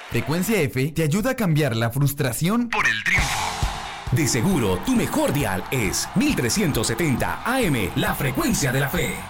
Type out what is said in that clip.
Frecuencia F te ayuda a cambiar la frustración por el triunfo. De seguro, tu mejor dial es 1370 AM, la frecuencia de la fe.